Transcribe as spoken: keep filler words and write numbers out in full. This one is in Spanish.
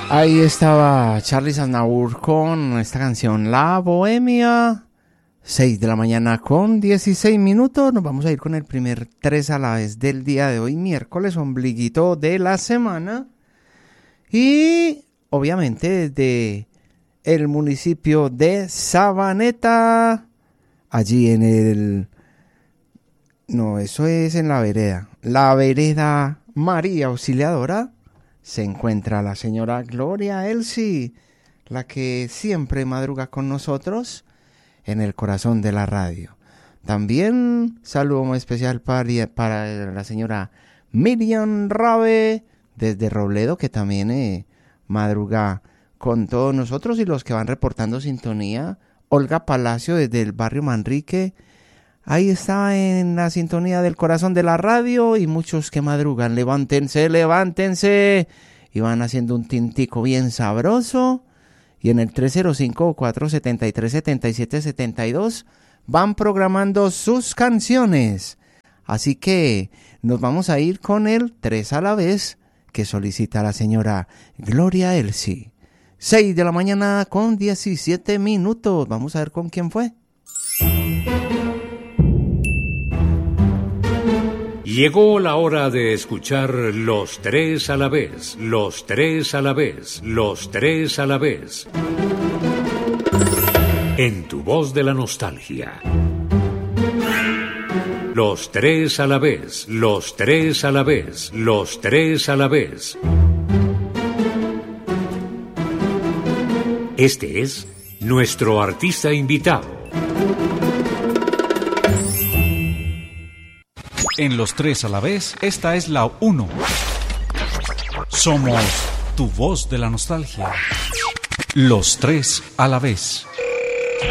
Ahí estaba Charly Aznavour con esta canción La Bohemia. seis de la mañana con dieciséis minutos. Nos vamos a ir con el primer tres a la vez del día de hoy, miércoles, ombliguito de la semana. Y obviamente desde el municipio de Sabaneta, allí en el... No, eso es en la vereda. La vereda María Auxiliadora. Se encuentra la señora Gloria Elsie, la que siempre madruga con nosotros en el corazón de la radio. También saludo muy especial para, para la señora Miriam Rabe desde Robledo, que también eh, madruga con todos nosotros y los que van reportando sintonía. Olga Palacio desde el barrio Manrique. Ahí está en la sintonía del corazón de la radio y muchos que madrugan. Levántense, levántense. Y van haciendo un tintico bien sabroso. Y en el tres cero cinco, cuatro siete tres, siete siete siete dos van programando sus canciones. Así que nos vamos a ir con el tres a la vez que solicita la señora Gloria Elsie. seis de la mañana con diecisiete minutos. Vamos a ver con quién fue. Llegó la hora de escuchar los tres a la vez, los tres a la vez, los tres a la vez. En tu voz de la nostalgia. Los tres a la vez, los tres a la vez, los tres a la vez. Este es nuestro artista invitado. En los tres a la vez, esta es la uno. Somos tu voz de la nostalgia. Los tres a la vez.